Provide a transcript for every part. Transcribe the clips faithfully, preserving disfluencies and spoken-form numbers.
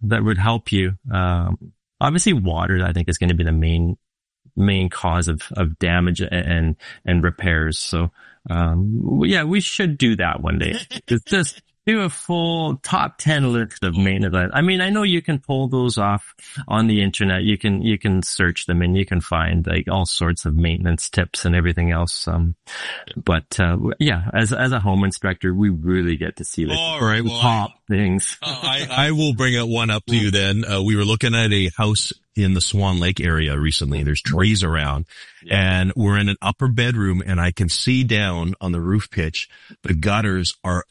that would help you. Um, obviously water, I think, is going to be the main, main cause of, of damage and, and repairs. So, um, yeah, we should do that one day. It's just, do a full top ten list of maintenance. I mean, I know you can pull those off on the internet. You can, you can search them and you can find like all sorts of maintenance tips and everything else. Um, but, uh, yeah, as, as a home inspector, we really get to see like all right, well, top I, things. uh, I, I will bring it one up to you then. Uh, we were looking at a house in the Swan Lake area recently. There's trees around and we're in an upper bedroom and I can see down on the roof pitch, the gutters are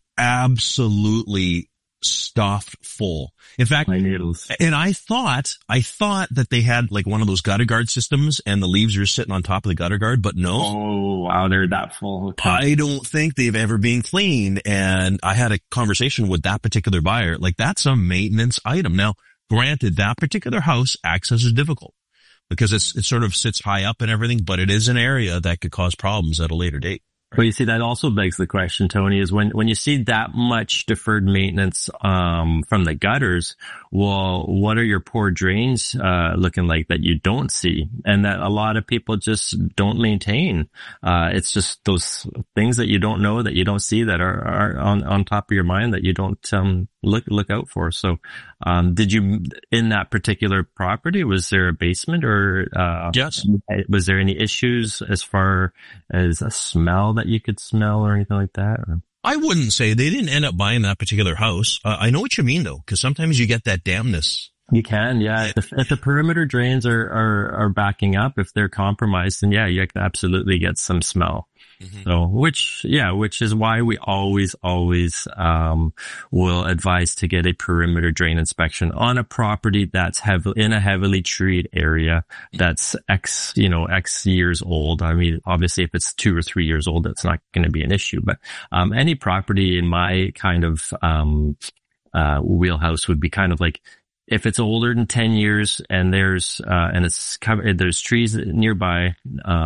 absolutely stuffed full. In fact, my needles. And I thought, I thought that they had like one of those gutter guard systems and the leaves are sitting on top of the gutter guard, but no. Oh, wow, they're that full. Okay. I don't think they've ever been cleaned. And I had a conversation with that particular buyer. Like that's a maintenance item. Now, granted, that particular house access is difficult because it's, it sort of sits high up and everything, but it is an area that could cause problems at a later date. But you see, that also begs the question, Tony, is when, when you see that much deferred maintenance, um, from the gutters, well, what are your poor drains, uh, looking like that you don't see? And that a lot of people just don't maintain. Uh, it's just those things that you don't know, that you don't see, that are, are on, on top of your mind that you don't, um, look, look out for. So, um, did you, in that particular property, was there a basement or, uh, yes. was there any issues as far as a smell that you could smell or anything like that? Or? I wouldn't say they didn't end up buying that particular house. Uh, I know what you mean though, because sometimes you get that dampness. You can, yeah. If, if the perimeter drains are, are, are backing up, if they're compromised, then yeah, you can absolutely get some smell. Mm-hmm. So, which, yeah, which is why we always, always, um, will advise to get a perimeter drain inspection on a property that's heavily, in a heavily treed area that's X, you know, X years old. I mean, obviously if it's two or three years old, that's not going to be an issue, but, um, any property in my kind of, um, uh, wheelhouse would be kind of like, if it's older than ten years and there's, uh, and it's covered, there's trees nearby,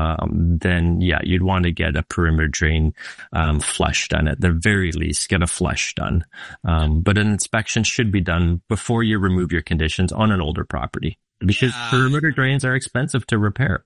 um, then yeah, you'd want to get a perimeter drain, um, flush done at the very least, get a flush done. Um, but an inspection should be done before you remove your conditions on an older property because yeah. perimeter drains are expensive to repair.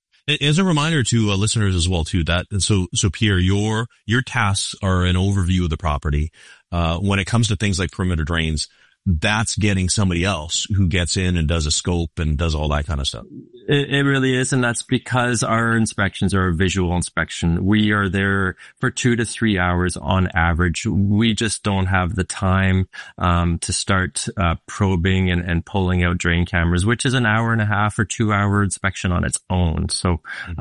As a reminder to uh, listeners as well, too, that, so, so Pierre, your, your tasks are an overview of the property. Uh, when it comes to things like perimeter drains, that's getting somebody else who gets in and does a scope and does all that kind of stuff. It, it really is. And that's because our inspections are a visual inspection. We are there for two to three hours on average. We just don't have the time, um, to start, uh, probing and, and pulling out drain cameras, which is an hour and a half or two hour inspection on its own. So,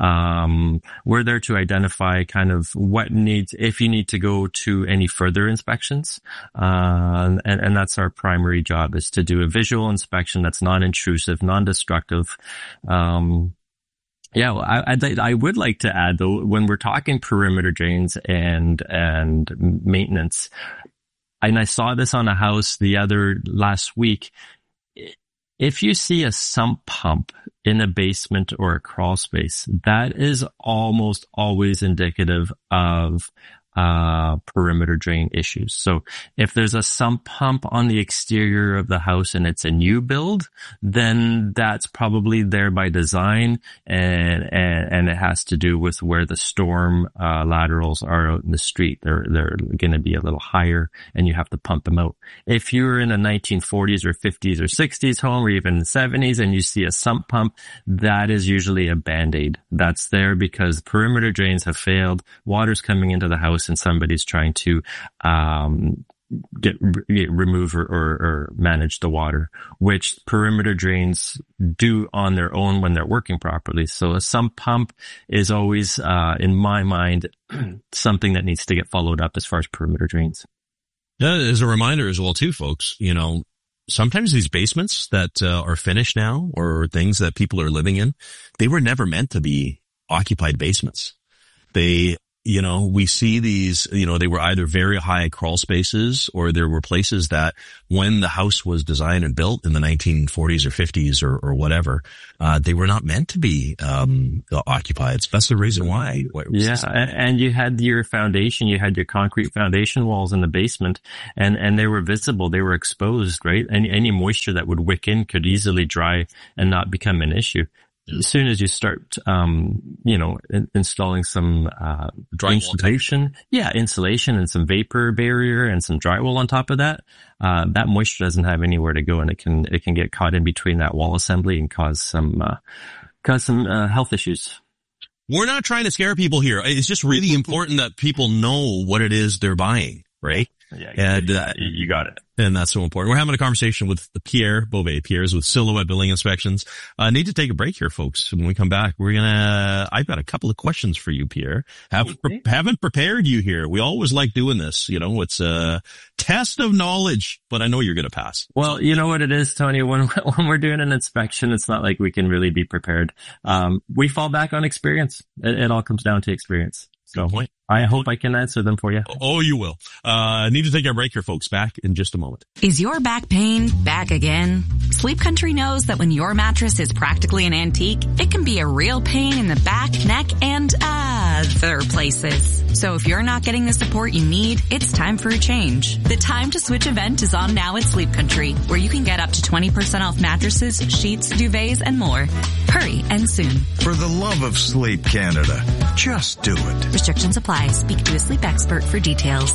um, we're there to identify kind of what needs, if you need to go to any further inspections. Uh, and, and that's our primary job, is to do a visual inspection that's non-intrusive, non-destructive. Um, yeah, well, I, I'd, I would like to add though, when we're talking perimeter drains and, and maintenance, and I saw this on a house the other last week. If you see a sump pump in a basement or a crawl space, that is almost always indicative of uh, perimeter drain issues. So if there's a sump pump on the exterior of the house and it's a new build, then that's probably there by design, and, and, and it has to do with where the storm, uh, laterals are out in the street. They're, they're going to be a little higher and you have to pump them out. If you're in a nineteen forties or fifties or sixties home or even seventies and you see a sump pump, that is usually a Band-Aid. That's there because perimeter drains have failed. Water's coming into the house and somebody's trying to, um, get, get remove or, or, or manage the water, which perimeter drains do on their own when they're working properly. So a sump pump is always, uh, in my mind, something that needs to get followed up as far as perimeter drains. Yeah, as a reminder as well too, folks, you know, sometimes these basements that uh, are finished now or things that people are living in, they were never meant to be occupied basements. They you know, we see these, you know, they were either very high crawl spaces, or there were places that when the house was designed and built in the nineteen forties or fifties or, or whatever, uh, they were not meant to be, um, occupied. That's the reason why. Yeah. And you had your foundation, you had your concrete foundation walls in the basement, and, and they were visible. They were exposed, right? Any, any moisture that would wick in could easily dry and not become an issue. As soon as you start, um, you know, in, installing some, uh, insulation, yeah, insulation and some vapor barrier and some drywall on top of that, uh, that moisture doesn't have anywhere to go, and it can, it can get caught in between that wall assembly and cause some, uh, cause some, uh, health issues. We're not trying to scare people here. It's just really important that people know what it is they're buying, right? Yeah, and, uh, you got it. And that's so important. We're having a conversation with Pierre Beauvais. Pierre's with Silhouette Building Inspections. I uh, need to take a break here, folks. When we come back, we're gonna, I've got a couple of questions for you, Pierre. Haven't, okay. pre- haven't prepared you here. We always like doing this. You know, it's a test of knowledge, but I know you're gonna pass. Well, you know what it is, Tony? When, when we're doing an inspection, it's not like we can really be prepared. Um, we fall back on experience. It, it all comes down to experience. So point. I hope I can answer them for you. Oh, you will. Uh, need to take our break here, folks. Back in just a moment. Is your back pain back again? Sleep Country knows that when your mattress is practically an antique, it can be a real pain in the back, neck, and other places. So if you're not getting the support you need, it's time for a change. The Time to Switch event is on now at Sleep Country, where you can get up to twenty percent off mattresses, sheets, duvets, and more. Hurry and soon. For the love of Sleep Canada, just do it. Restrictions apply. Speak to a sleep expert for details.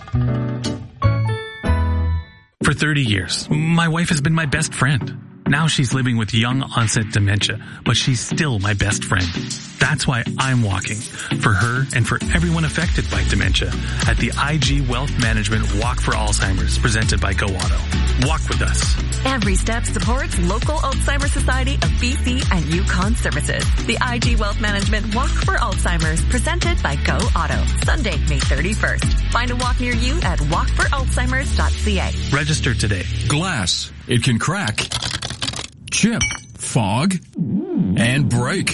For thirty years, my wife has been my best friend. Now she's living with young onset dementia, but she's still my best friend. That's why I'm walking for her and for everyone affected by dementia at the I G Wealth Management Walk for Alzheimer's presented by Go Auto. Walk with us. Every step supports local Alzheimer's Society of B C and Yukon Services. The I G Wealth Management Walk for Alzheimer's presented by Go Auto. Sunday, May thirty-first. Find a walk near you at walk for alzheimers dot c a. Register today. Glass. It can crack, chip, fog, and break.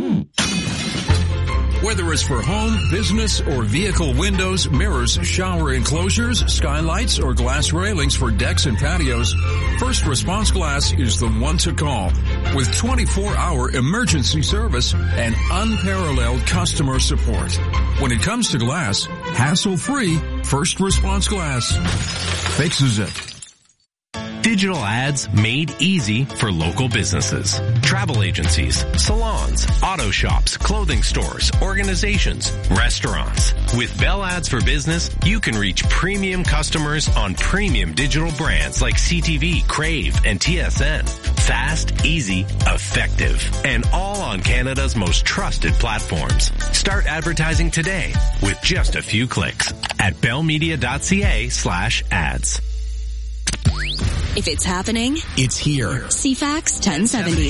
Whether it's for home, business, or vehicle windows, mirrors, shower enclosures, skylights, or glass railings for decks and patios, First Response Glass is the one to call. With twenty-four hour emergency service and unparalleled customer support. When it comes to glass, hassle-free First Response Glass fixes it. Digital ads made easy for local businesses. Travel agencies, salons, auto shops, clothing stores, organizations, restaurants. With Bell Ads for Business, you can reach premium customers on premium digital brands like C T V, Crave, and T S N. Fast, easy, effective, and all on Canada's most trusted platforms. Start advertising today with just a few clicks at bellmedia dot c a slash ads. If it's happening, it's here. C FAX ten seventy.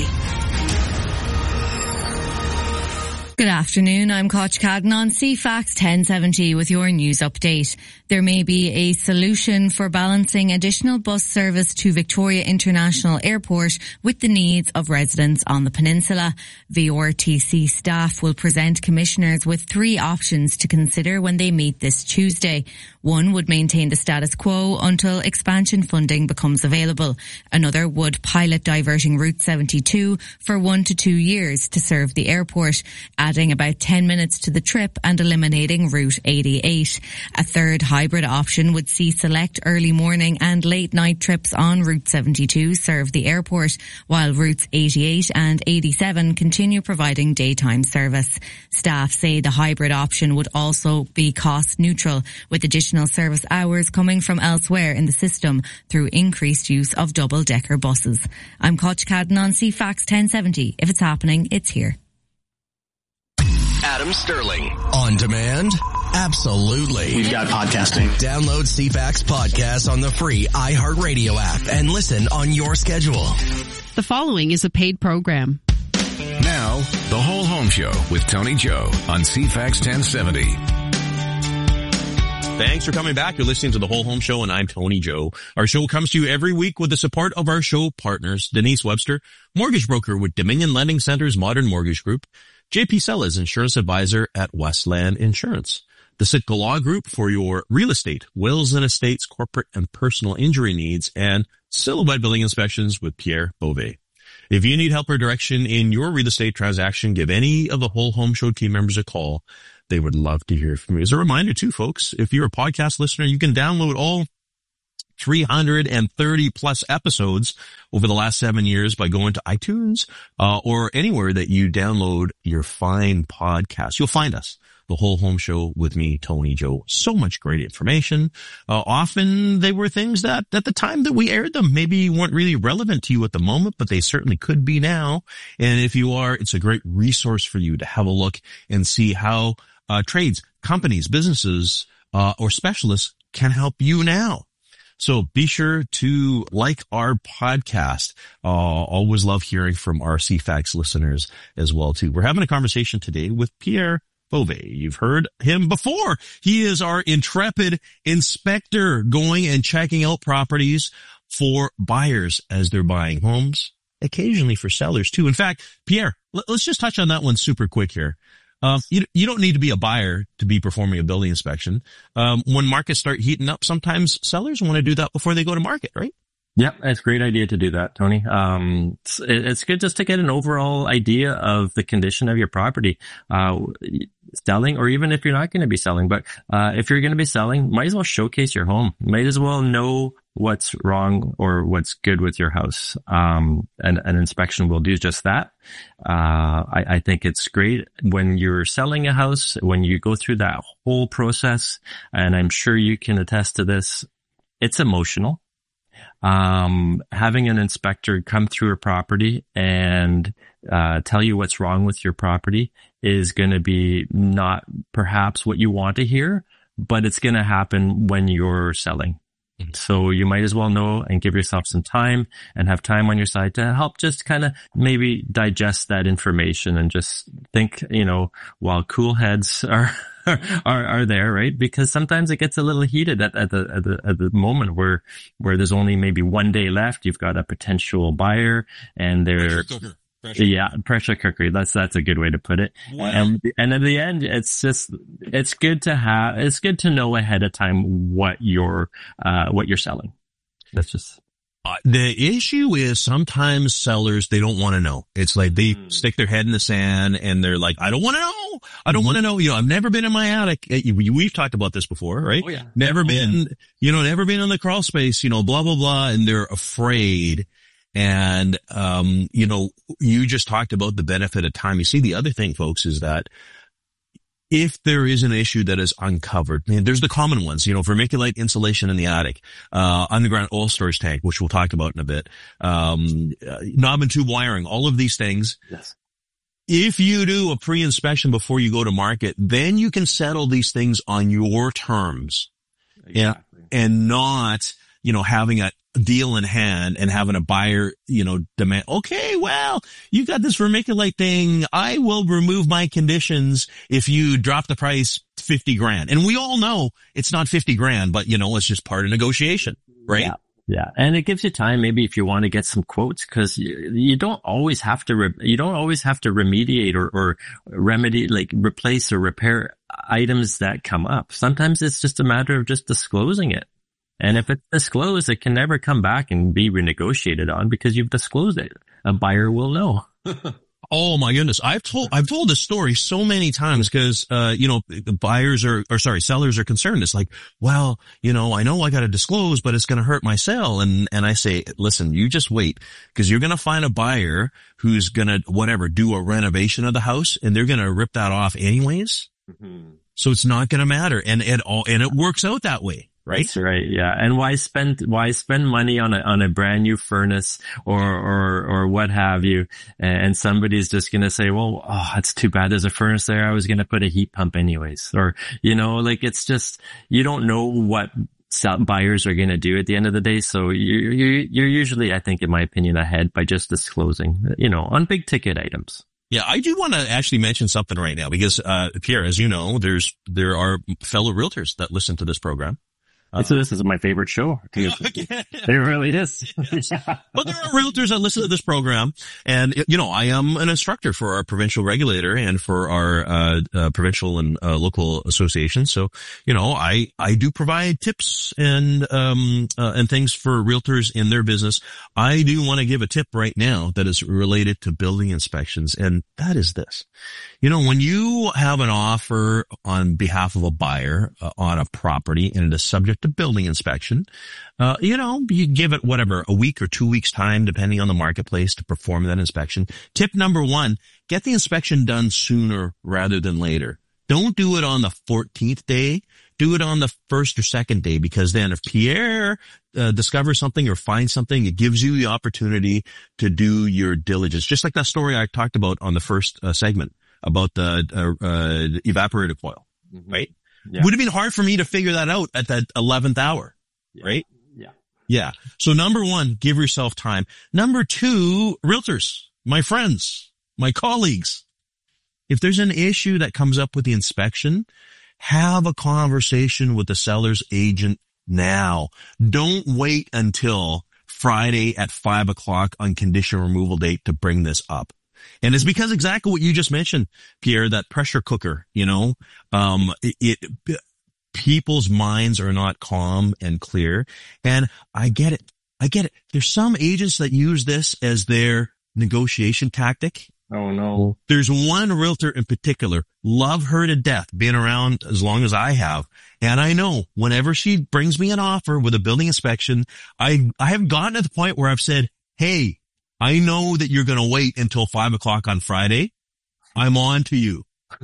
Good afternoon, I'm Koch Cadden on C FAX ten seventy with your news update. There may be a solution for balancing additional bus service to Victoria International Airport with the needs of residents on the peninsula. V R T C staff will present commissioners with three options to consider when they meet this Tuesday. One would maintain the status quo until expansion funding becomes available. Another would pilot diverting Route seventy-two for one to two years to serve the airport, adding about ten minutes to the trip and eliminating Route eighty-eight. A third hybrid option would see select early morning and late night trips on Route seventy-two serve the airport, while Routes eighty-eight and eighty-seven continue providing daytime service. Staff say the hybrid option would also be cost neutral, with additional service hours coming from elsewhere in the system through increased use of double-decker buses. I'm Koch Cadden on C FAX ten seventy. If it's happening, it's here. Adam Sterling. On demand? Absolutely. We've got podcasting. Download C FAX Podcasts on the free iHeartRadio app and listen on your schedule. The following is a paid program. Now, The Whole Home Show with Tony Joe on C FAX ten seventy. Thanks for coming back. You're listening to The Whole Home Show, and I'm Tony Joe. Our show comes to you every week with the support of our show partners, Denise Webster, mortgage broker with Dominion Lending Center's Modern Mortgage Group, J P Sellers, insurance advisor at Westland Insurance. The Sitka Law Group for your real estate, wills and estates, corporate and personal injury needs, and Silhouette Building Inspections with Pierre Beauvais. If you need help or direction in your real estate transaction, give any of the Whole Home Show team members a call. They would love to hear from you. As a reminder too, folks, if you're a podcast listener, you can download all three hundred thirty plus episodes over the last seven years by going to iTunes, uh, or anywhere that you download your fine podcasts. You'll find us. The Whole Home Show with me, Tony Joe. So much great information. Uh, often they were things that at the time that we aired them maybe weren't really relevant to you at the moment, but they certainly could be now. And if you are, it's a great resource for you to have a look and see how uh, trades, companies, businesses, uh, or specialists can help you now. So be sure to like our podcast. Uh, always love hearing from our C FAX listeners as well too. We're having a conversation today with Pierre Beauvais. You've heard him before. He is our intrepid inspector going and checking out properties for buyers as they're buying homes, occasionally for sellers too. In fact, Pierre, let's just touch on that one super quick here. Um, you, you don't need to be a buyer to be performing a building inspection. Um, when markets start heating up, sometimes sellers want to do that before they go to market, right? Yeah, it's a great idea to do that, Tony. Um, it's, it's good just to get an overall idea of the condition of your property, uh, selling, or even if you're not going to be selling. But, uh, if you're going to be selling, might as well showcase your home. Might as well know what's wrong or what's good with your house. Um, and an inspection will do just that. Uh, I, I think it's great when you're selling a house, when you go through that whole process, and I'm sure you can attest to this, it's emotional. Um, having an inspector come through a property and, uh, tell you what's wrong with your property is going to be not perhaps what you want to hear, but it's going to happen when you're selling. Mm-hmm. So you might as well know and give yourself some time and have time on your side to help just kind of maybe digest that information and just think, you know, while cool heads are Are, are there, right? Because sometimes it gets a little heated at, at the, at the, at the moment where, where there's only maybe one day left. You've got a potential buyer and they're, pressure cooker. Pressure. yeah, pressure cooker. That's, that's a good way to put it. Wow. And, and at the end, it's just, it's good to have, it's good to know ahead of time what you're, uh, what you're selling. That's just. Uh, the issue is sometimes sellers, they don't want to know. It's like they mm. stick their head in the sand and they're like, I don't want to know. I don't mm-hmm. want to know. You know, I've never been in my attic. We've talked about this before, right? Oh, yeah. Never oh, been, yeah. you know, never been in the crawl space, you know, blah, blah, blah. And they're afraid. And, um, you know, you just talked about the benefit of time. You see, the other thing, folks, is that if there is an issue that is uncovered, I mean, there's the common ones, you know, vermiculite insulation in the attic, uh, underground oil storage tank, which we'll talk about in a bit, um, uh, knob and tube wiring, all of these things. Yes. If you do a pre-inspection before you go to market, then you can settle these things on your terms. Exactly. And, and not, you know, having a deal in hand and having a buyer, you know, demand, okay, well, you got this vermiculite thing. I will remove my conditions if you drop the price fifty grand. And we all know it's not fifty grand, but you know, it's just part of negotiation, right? Yeah. Yeah. And it gives you time, maybe if you want to get some quotes, cause you, you don't always have to, re- you don't always have to remediate or, or remedy, like replace or repair items that come up. Sometimes it's just a matter of just disclosing it. And if it's disclosed, it can never come back and be renegotiated on because you've disclosed it. A buyer will know. Oh my goodness. I've told, I've told this story so many times because, uh, you know, the buyers are, or sorry, sellers are concerned. It's like, well, you know, I know I got to disclose, but it's going to hurt my sale. And, and I say, listen, you just wait because you're going to find a buyer who's going to, whatever, do a renovation of the house and they're going to rip that off anyways. Mm-hmm. So it's not going to matter. And it all, and it works out that way. Right? That's right. Yeah. And why spend, why spend money on a, on a brand new furnace or, or, or what have you? And somebody's just going to say, well, oh, it's too bad there's a furnace there. I was going to put a heat pump anyways. Or, you know, like it's just, you don't know what buyers are going to do at the end of the day. So you're, you're, you're usually, I think, in my opinion, ahead by just disclosing, you know, on big ticket items. Yeah, I do want to actually mention something right now because, uh, Pierre, as you know, there's, there are fellow realtors that listen to this program. Uh, so this is my favorite show. It really is. Yeah. But there are realtors that listen to this program, and you know, I am an instructor for our provincial regulator and for our uh, uh provincial and uh, local associations. So, you know, I I do provide tips and um uh, and things for realtors in their business. I do want to give a tip right now that is related to building inspections, and that is this. You know, when you have an offer on behalf of a buyer uh, on a property and it is subject to building inspection, uh, you know, you give it whatever, a week or two weeks time, depending on the marketplace, to perform that inspection. Tip number one, get the inspection done sooner rather than later. Don't do it on the fourteenth day. Do it on the first or second day, because then if Pierre uh, discovers something or finds something, it gives you the opportunity to do your diligence. Just like that story I talked about on the first uh, segment about the uh, uh, evaporator coil, mm-hmm. right? Yeah. Would have been hard for me to figure that out at that eleventh hour, yeah. right? Yeah. Yeah. So number one, give yourself time. Number two, realtors, my friends, my colleagues, if there's an issue that comes up with the inspection, have a conversation with the seller's agent now. Don't wait until Friday at five o'clock on condition removal date to bring this up. And it's because exactly what you just mentioned, Pierre, that pressure cooker, you know, um, it, it, people's minds are not calm and clear. And I get it. I get it. There's some agents that use this as their negotiation tactic. Oh no. There's one realtor in particular, love her to death, been around as long as I have. And I know whenever she brings me an offer with a building inspection, I, I have gotten to the point where I've said, hey, I know that you're going to wait until five o'clock on Friday. I'm on to you.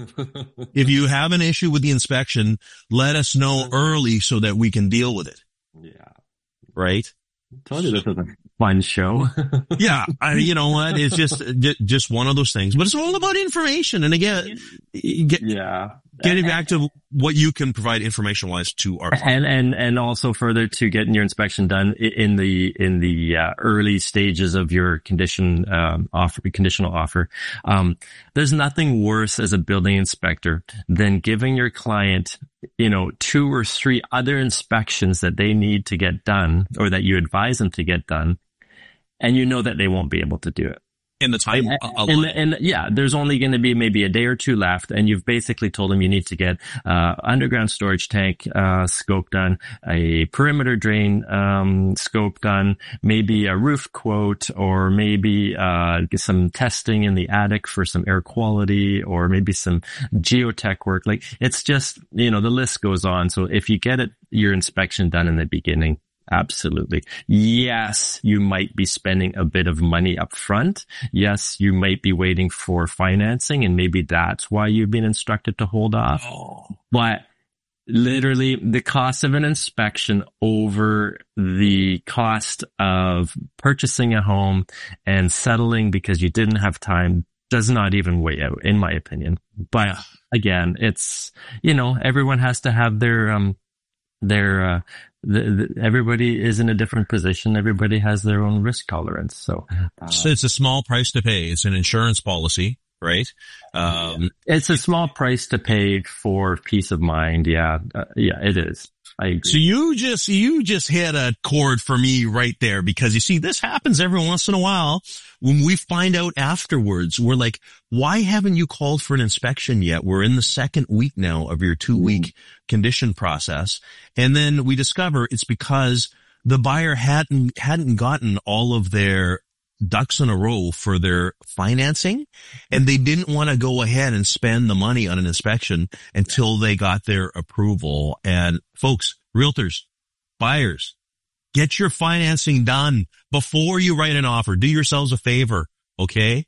If you have an issue with the inspection, let us know early so that we can deal with it. Yeah. Right? I told you this was a fun show. Yeah. I, you know what? It's just, just one of those things, but it's all about information. And again, get, yeah. getting back to what you can provide information wise to our clients. And, and, and also further to getting your inspection done in the, in the uh, early stages of your condition, um, offer, conditional offer. Um, there's nothing worse as a building inspector than giving your client, you know, two or three other inspections that they need to get done or that you advise them to get done. And you know that they won't be able to do it. In the time, and, and, and yeah, there's only going to be maybe a day or two left, and you've basically told them you need to get uh underground storage tank uh scope done, a perimeter drain um scope done, maybe a roof quote, or maybe uh some testing in the attic for some air quality, or maybe some geotech work. Like, it's just, you know, the list goes on. So if you get it, your inspection done in the beginning, absolutely. Yes, you might be spending a bit of money up front. Yes, you might be waiting for financing, and maybe that's why you've been instructed to hold off. Oh. But literally, the cost of an inspection over the cost of purchasing a home and settling because you didn't have time does not even weigh out, in my opinion. But again, it's, you know, everyone has to have their, um, their, uh, The, the, everybody is in a different position. Everybody has their own risk tolerance. So, uh, so it's a small price to pay. It's an insurance policy, right? Um, it's a small price to pay for peace of mind. Yeah. Uh, yeah, it is. I agree. So you just, you just hit a chord for me right there, because you see, this happens every once in a while when we find out afterwards. We're like, why haven't you called for an inspection yet? We're in the second week now of your two week mm. condition process. And then we discover it's because the buyer hadn't, hadn't gotten all of their ducks in a row for their financing, and they didn't want to go ahead and spend the money on an inspection until they got their approval. And folks, realtors, buyers, get your financing done before you write an offer. Do yourselves a favor. Okay.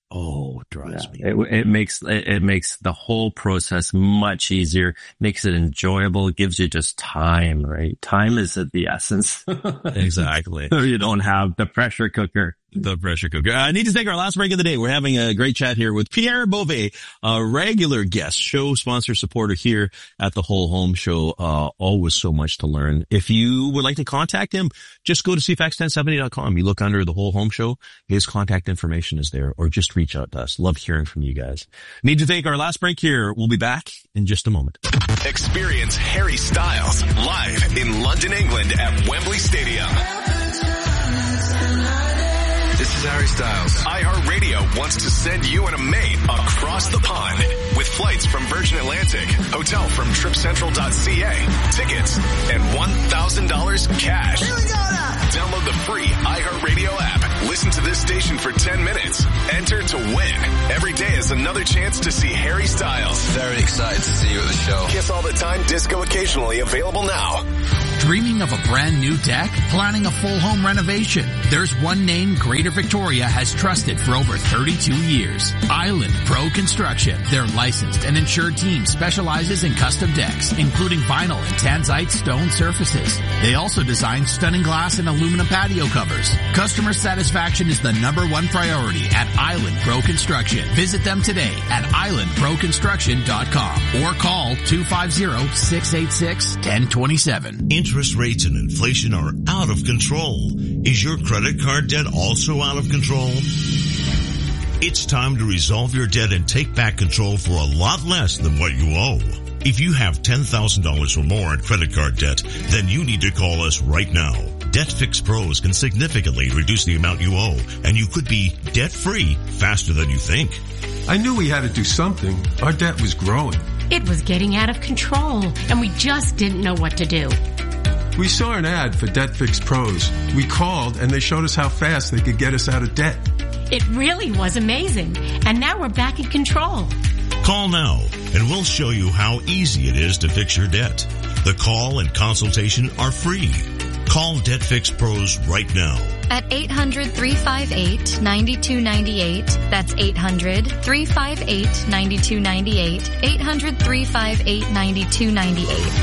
Oh, it drives yeah, me. It, it makes, it, it makes the whole process much easier, makes it enjoyable, gives you just time, right? Time is at the essence. Exactly. So you don't have the pressure cooker. The pressure cooker. I need to take our last break of the day. We're having a great chat here with Pierre Beauvais, a regular guest, show sponsor, supporter here at the Whole Home Show. Uh, always so much to learn. If you would like to contact him, just go to C FAX ten seventy dot com. You look under the Whole Home Show. His contact information is there, or just reach out to us. Love hearing from you guys. Need to take our last break here. We'll be back in just a moment. Experience Harry Styles live in London, England at Wembley Stadium. This is Harry Styles. iHeartRadio wants to send you and a mate across the pond with flights from Virgin Atlantic, hotel from trip central dot c a, tickets, and one thousand dollars cash. Here we go now. Download the free iHeartRadio app. Listen to this station for ten minutes. Enter to win. Every day is another chance to see Harry Styles. Very excited to see you at the show. Kiss All the Time Disco occasionally available now. Dreaming of a brand new deck? Planning a full home renovation? There's one name Greater Victoria has trusted for over thirty-two years. Island Pro Construction. Their licensed and insured team specializes in custom decks, including vinyl and tanzite stone surfaces. They also design stunning glass and aluminum patio covers. Customer satisfaction is the number one priority at Island Pro Construction. Visit them today at island pro construction dot com or call two five zero, six eight six, one zero two seven. Interest rates and inflation are out of control. Is your credit card debt also out of control? It's time to resolve your debt and take back control for a lot less than what you owe. If you have ten thousand dollars or more in credit card debt, then you need to call us right now. DebtFix Pros can significantly reduce the amount you owe, and you could be debt-free faster than you think. I knew we had to do something. Our debt was growing. It was getting out of control, and we just didn't know what to do. We saw an ad for DebtFix Pros. We called, and they showed us how fast they could get us out of debt. It really was amazing, and now we're back in control. Call now, and we'll show you how easy it is to fix your debt. The call and consultation are free. Call DebtFix Pros right now. At eight hundred, three five eight, nine two nine eight. That's eight hundred, three five eight, nine two nine eight. eight hundred, three five eight, nine two nine eight.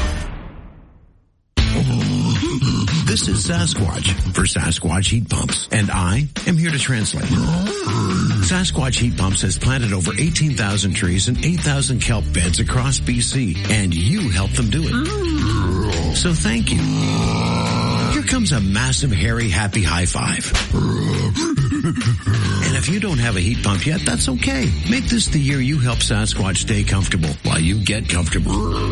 This is Sasquatch for Sasquatch Heat Pumps, and I am here to translate. Sasquatch Heat Pumps has planted over eighteen thousand trees and eight thousand kelp beds across B C, and you helped them do it. So thank you. Here comes a massive, hairy, happy high five. And if you don't have a heat pump yet, that's okay. Make this the year you help Sasquatch stay comfortable while you get comfortable.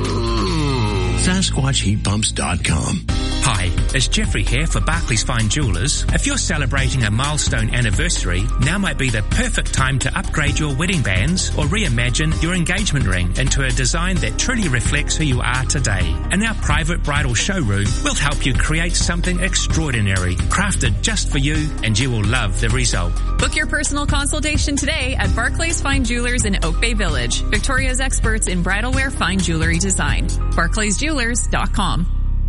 Sasquatch Heat Pumps dot com. Hi, it's Jeffrey here for Barclays Fine Jewelers. If you're celebrating a milestone anniversary, now might be the perfect time to upgrade your wedding bands or reimagine your engagement ring into a design that truly reflects who you are today. In our private bridal showroom, we'll help you create something extraordinary, crafted just for you, and you will love the result. Book your personal consultation today at Barclays Fine Jewelers in Oak Bay Village, Victoria's experts in bridal wear fine jewelry design. barclays jewelers dot com.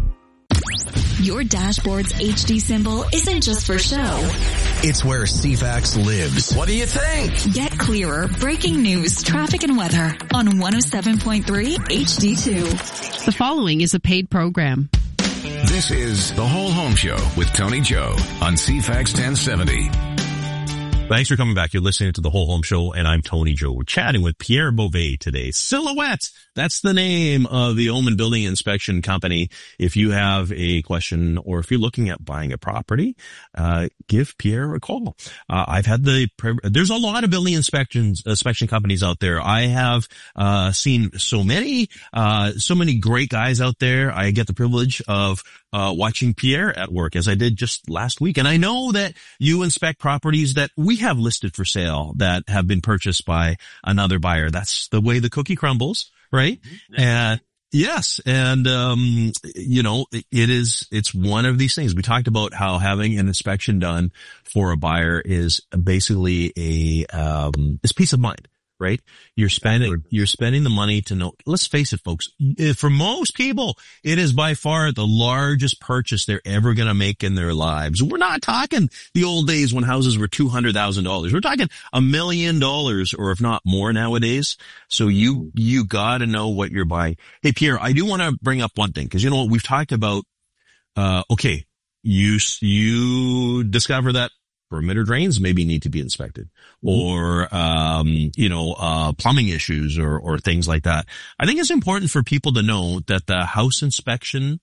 Your dashboard's H D symbol isn't just for show. It's where C FAX lives. What do you think? Get clearer breaking news, traffic, and weather on one oh seven point three H D two. The following is a paid program. This is The Whole Home Show with Tony Joe on C FAX ten seventy. Thanks for coming back. You're listening to The Whole Home Show, and I'm Tony Joe. We're chatting with Pierre Beauvais today. Silhouette, that's the name of the Oman Building Inspection Company. If you have a question or if you're looking at buying a property, uh, give Pierre a call. Uh, I've had the, there's a lot of building inspections, inspection companies out there. I have, uh, seen so many, uh, so many great guys out there. I get the privilege of, uh, watching Pierre at work as I did just last week. And I know that you inspect properties that we have listed for sale that have been purchased by another buyer. That's the way the cookie crumbles, right? Mm-hmm. And yes. And, um, you know, it is, it's one of these things. We talked about how having an inspection done for a buyer is basically a, um, it's peace of mind. Right? You're spending, you're spending the money to know, let's face it, folks, for most people, it is by far the largest purchase they're ever going to make in their lives. We're not talking the old days when houses were two hundred thousand dollars. We're talking a million dollars or if not more nowadays. So you, you gotta know what you're buying. Hey, Pierre, I do want to bring up one thing because you know what we've talked about, uh, okay, you, you discover that perimeter drains maybe need to be inspected, or, um, you know, uh, plumbing issues or, or things like that. I think it's important for people to know that the house inspection,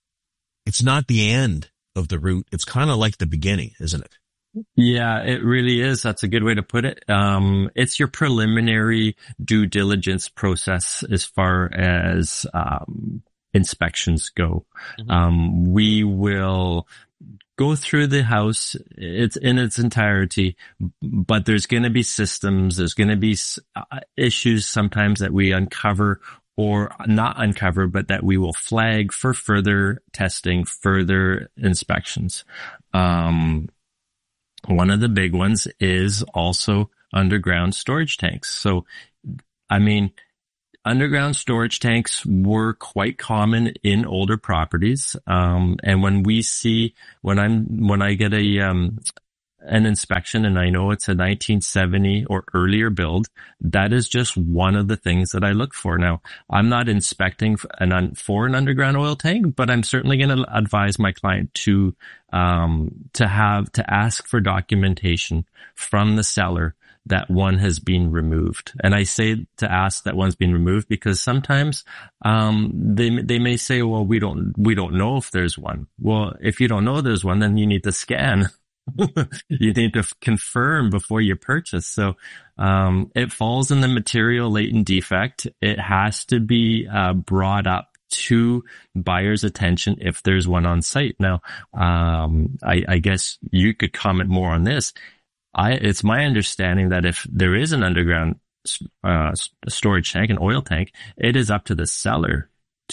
it's not the end of the route. It's kind of like the beginning, isn't it? Yeah, it really is. That's a good way to put it. Um, it's your preliminary due diligence process as far as, um, inspections go. Mm-hmm. Um, we will go through the house it's in its entirety, but there's going to be systems, there's going to be uh, issues sometimes that we uncover or not uncover, but that we will flag for further testing, further inspections. Um, One of the big ones is also underground storage tanks. So, I mean, underground storage tanks were quite common in older properties. Um, and when we see, when I'm, when I get a, um, an inspection and I know it's a nineteen seventy or earlier build, that is just one of the things that I look for. Now, I'm not inspecting an un, for an underground oil tank, but I'm certainly going to advise my client to, um, to have, to ask for documentation from the seller that one has been removed. And I say to ask that one's been removed because sometimes, um, they, they may say, well, we don't, we don't know if there's one. Well, if you don't know there's one, then you need to scan. You need to confirm before you purchase. So, um, it falls in the material latent defect. It has to be, uh, brought up to buyer's attention if there's one on site. Now, um, I, I guess you could comment more on this. I, it's my understanding that if there is an underground, uh, storage tank, an oil tank, it is up to the seller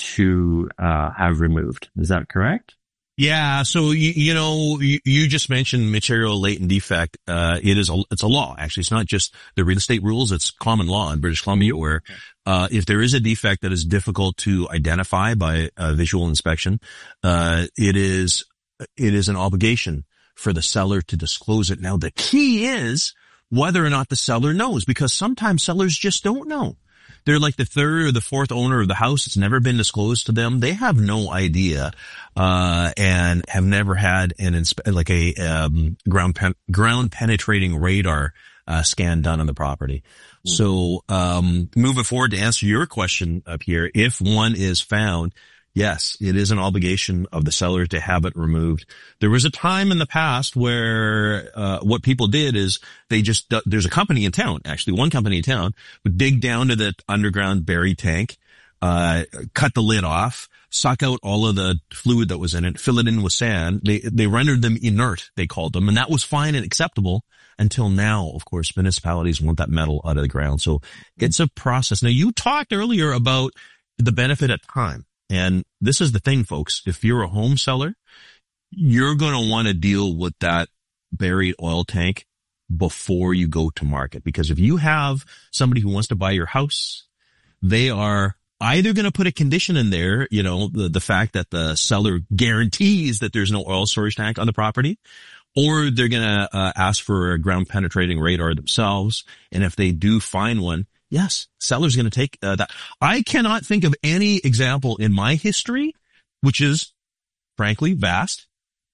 to, uh, have removed. Is that correct? Yeah. So, you, you know, you, you just mentioned material latent defect. Uh, it is a, it's a law. Actually, it's not just the real estate rules. It's common law in British Columbia where, uh, if there is a defect that is difficult to identify by a visual inspection, uh, it is, it is an obligation for the seller to disclose it. Now, the key is whether or not the seller knows, because sometimes sellers just don't know. They're like the third or the fourth owner of the house. It's never been disclosed to them. They have no idea, uh, and have never had an inspe- like a, um, ground pen- ground penetrating radar, uh, scan done on the property. Mm-hmm. So, um, moving forward to answer your question up here, if one is found, yes, it is an obligation of the seller to have it removed. There was a time in the past where, uh, what people did is they just, there's a company in town, actually one company in town would dig down to the underground buried tank, uh, cut the lid off, suck out all of the fluid that was in it, fill it in with sand. They, they rendered them inert, they called them, and that was fine and acceptable until now. Of course, municipalities want that metal out of the ground. So it's a process. Now, you talked earlier about the benefit of time. And this is the thing, folks. If you're a home seller, you're going to want to deal with that buried oil tank before you go to market. Because if you have somebody who wants to buy your house, they are either going to put a condition in there, you know, the, the fact that the seller guarantees that there's no oil storage tank on the property, or they're going to uh, ask for a ground penetrating radar themselves. And if they do find one, yes, seller's going to take uh, that. I cannot think of any example in my history, which is frankly vast.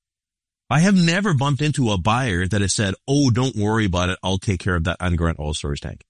I have never bumped into a buyer that has said, oh, don't worry about it. I'll take care of that underground oil storage tank.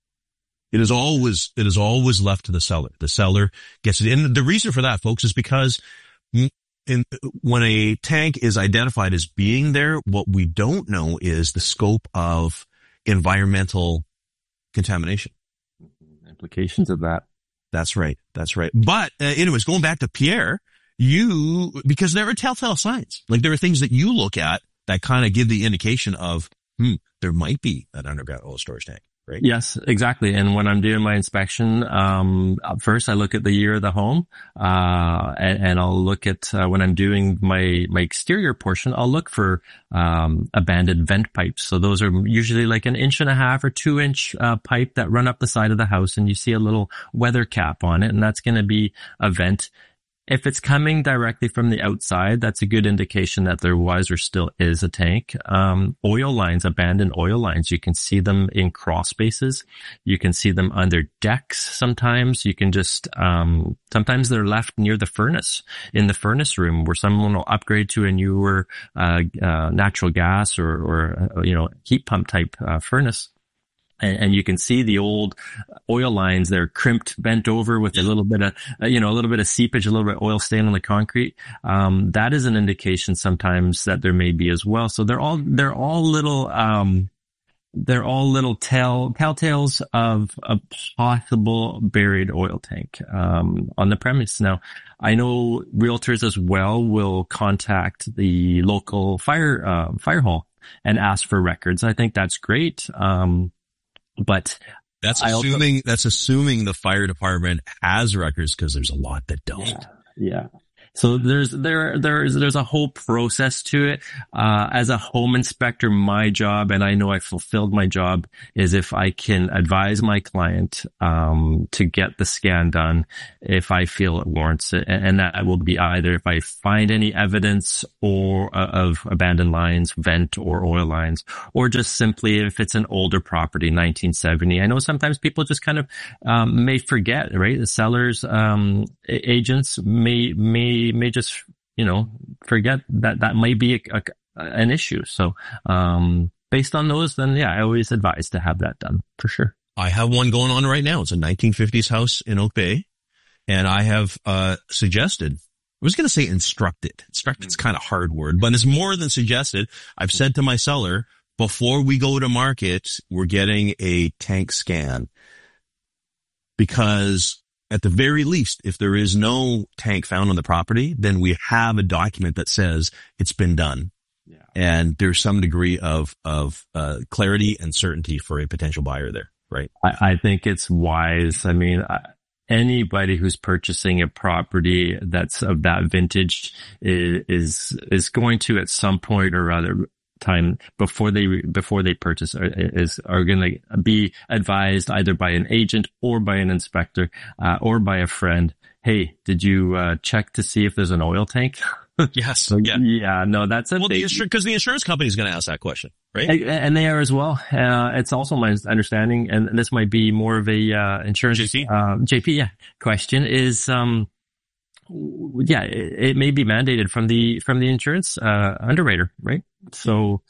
It is always, it is always left to the seller. The seller gets it. And the reason for that, folks, is because in, when a tank is identified as being there, what we don't know is the scope of environmental contamination. Implications of that. That's right. That's right. But uh, anyways, going back to Pierre, you, because there are telltale signs, like there are things that you look at that kind of give the indication of, hmm, there might be an underground oil storage tank, right? Yes, exactly. And when I'm doing my inspection, um, first I look at the year of the home, uh, and, and I'll look at, uh, when I'm doing my, my exterior portion, I'll look for, um, abandoned vent pipes. So those are usually like an inch and a half or two inch, uh, pipe that run up the side of the house, and you see a little weather cap on it, and that's going to be a vent. If it's coming directly from the outside, that's a good indication that there was or still is a tank. Um, oil lines, abandoned oil lines, you can see them in crawl spaces. You can see them under decks sometimes. You can just, um, sometimes they're left near the furnace, in the furnace room where someone will upgrade to a newer, uh, uh, natural gas or, or, uh, you know, heat pump type, uh, furnace. And, and you can see the old oil lines. They're crimped, bent over with a little bit of, you know, a little bit of seepage, a little bit of oil stain on the concrete. Um, that is an indication sometimes that there may be as well. So they're all, they're all little, um, they're all little tell, telltales of a possible buried oil tank, um, on the premise. Now, I know realtors as well will contact the local fire, uh, fire hall and ask for records. I think that's great. Um, But that's assuming, also, that's assuming the fire department has records, because there's a lot that don't. Yeah. yeah. So there's, there, there's, there's a whole process to it. Uh, as a home inspector, my job, and I know I fulfilled my job, is if I can advise my client, um, to get the scan done if I feel it warrants it. And that will be either if I find any evidence or uh, of abandoned lines, vent or oil lines, or just simply if it's an older property, nineteen seventy. I know sometimes people just kind of, um, may forget, right? The sellers, um, agents may, may, may just, you know, forget that that may be a, a, an issue. So, um, based on those, then yeah, I always advise to have that done for sure. I have one going on right now. It's a nineteen fifties house in Oak Bay. And I have, uh, suggested, I was going to say instructed. Instructed's kind of hard word, but it's more than suggested. I've said to my seller, before we go to market, we're getting a tank scan, because at the very least, if there is no tank found on the property, then we have a document that says it's been done. Yeah. And there's some degree of, of, uh, clarity and certainty for a potential buyer there, right? I, I think it's wise. I mean, I, anybody who's purchasing a property that's of that vintage is, is, is going to at some point or other time before they before they purchase are, is are going to be advised either by an agent or by an inspector uh, or by a friend. Hey, did you uh, check to see if there's an oil tank? Yes. So, yeah. Yeah. No, that's a well, because the, insur- the insurance company is going to ask that question, right? And, and they are as well. Uh, it's also my understanding, and this might be more of a uh, insurance J P, uh, J P, yeah. Question is, um, yeah, it, it may be mandated from the from the insurance uh, underwriter, right? So,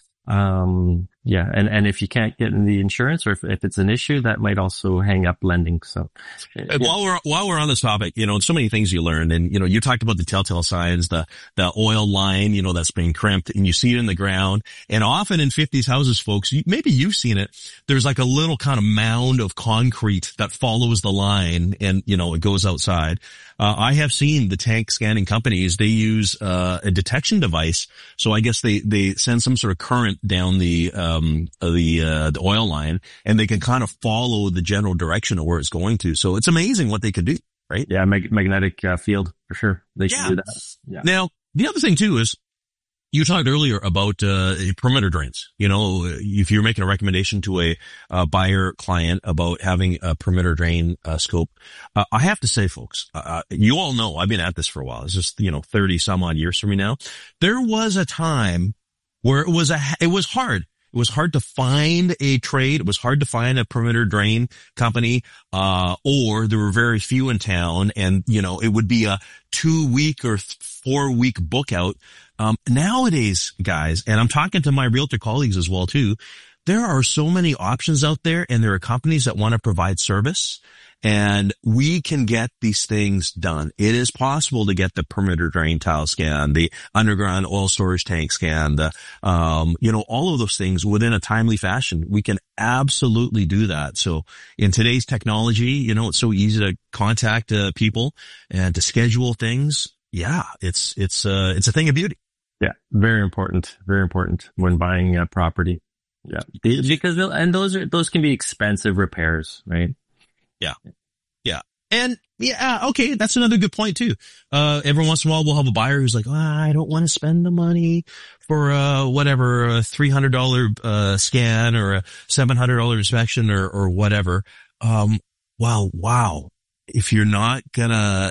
um, yeah, and and if you can't get in the insurance, or if, if it's an issue, that might also hang up lending. So, yeah. while we're while we're on this topic, you know, so many things you learn, and you know, you talked about the telltale signs, the the oil line, you know, that's being crimped, and you see it in the ground, and often in fifties houses, folks, you, maybe you've seen it. There's like a little kind of mound of concrete that follows the line, and you know, it goes outside. Uh, I have seen the tank scanning companies, they use, uh, a detection device. So I guess they, they send some sort of current down the, um, uh, the, uh, the oil line, and they can kind of follow the general direction of where it's going to. So it's amazing what they could do, right? Yeah. Mag- magnetic uh, field for sure. They yeah. can do that. Yeah. Now, the other thing too is, you talked earlier about uh perimeter drains. You know, if you're making a recommendation to a uh, buyer client about having a perimeter drain uh, scope, uh, I have to say, folks, uh, you all know I've been at this for a while. It's just, you know, thirty some odd years for me now. There was a time where it was a it was hard. It was hard to find a trade. It was hard to find a perimeter drain company, uh, or there were very few in town, and, you know, it would be a two week or th- four week book out. Um, nowadays, guys, and I'm talking to my realtor colleagues as well too, there are so many options out there, and there are companies that want to provide service, and we can get these things done. It is possible to get the perimeter drain tile scan, the underground oil storage tank scan, the, um, you know, all of those things within a timely fashion. We can absolutely do that. So in today's technology, you know, it's so easy to contact uh, people and to schedule things. Yeah, it's, it's, uh, it's a thing of beauty. Yeah. Very important. Very important when buying a property. Yeah. Because, and those are, those can be expensive repairs, right? Yeah. Yeah. And yeah, okay, that's another good point too. Uh, every once in a while we'll have a buyer who's like, oh, I don't want to spend the money for, uh, whatever, a three hundred dollars, uh, scan or a seven hundred dollars inspection or, or whatever. Um, well, wow. If you're not gonna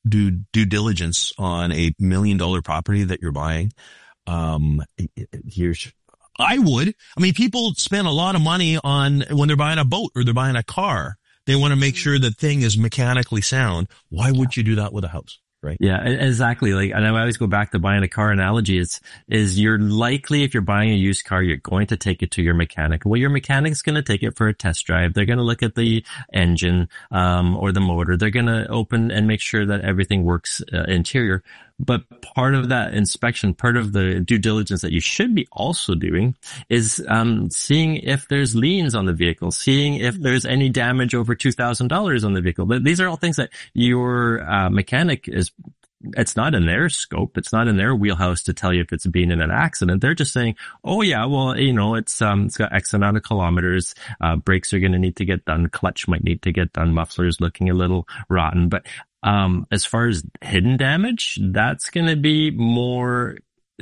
do due diligence on a million dollar property that you're buying, um, here's, I would. I mean, people spend a lot of money on when they're buying a boat or they're buying a car. They want to make sure the thing is mechanically sound. Why would you do that with a house? Right. Yeah, exactly. Like, and I always go back to buying a car analogy. It's, is you're likely, if you're buying a used car, you're going to take it to your mechanic. Well, your mechanic's going to take it for a test drive. They're going to look at the engine, um, or the motor. They're going to open and make sure that everything works, uh, interior. But part of that inspection, part of the due diligence that you should be also doing is, um, seeing if there's liens on the vehicle, seeing if there's any damage over two thousand dollars on the vehicle. These are all things that your, uh, mechanic is, it's not in their scope. It's not in their wheelhouse to tell you if it's been in an accident. They're just saying, oh yeah, well, you know, it's, um, it's got X amount of kilometers. Uh, brakes are going to need to get done. Clutch might need to get done. Muffler's looking a little rotten. But, um, as far as hidden damage, that's going to be more,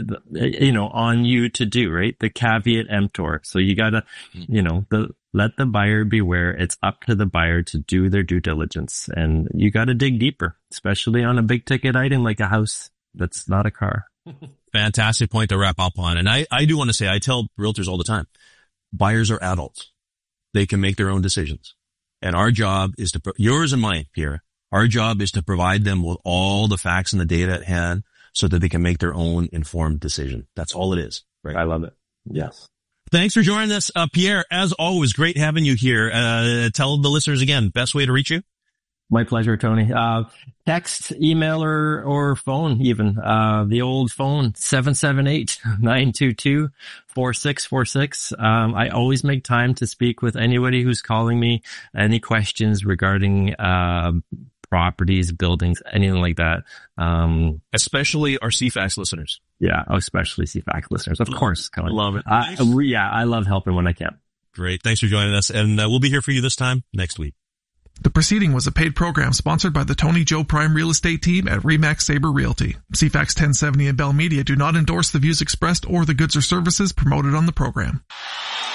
you know, on you to do, right? The caveat emptor. So you gotta, you know, the, let the buyer beware. It's up to the buyer to do their due diligence, and you gotta dig deeper, especially on a big ticket item like a house that's not a car. Fantastic point to wrap up on. And I, I do want to say, I tell realtors all the time, buyers are adults. They can make their own decisions. And our job is to, yours and mine, Pierre, our job is to provide them with all the facts and the data at hand so that they can make their own informed decision. That's all it is, right? I love it. Yes. Thanks for joining us, uh, Pierre. As always, great having you here. Uh, tell the listeners again, best way to reach you. My pleasure, Tony. Uh, text, email, or, or phone even. Uh, the old phone, seven seven eight, nine two two, four six four six. Um, I always make time to speak with anybody who's calling me. Any questions regarding, uh, properties, buildings, anything like that. Um, especially our C FAX listeners. Yeah, especially C FAX listeners. Of course, Colin. Love it. I, yeah, I love helping when I can. Great. Thanks for joining us. And uh, we'll be here for you this time next week. The proceeding was a paid program sponsored by the Tony Joe Prime Real Estate Team at Remax Sabre Realty. C FAX ten seventy and Bell Media do not endorse the views expressed or the goods or services promoted on the program.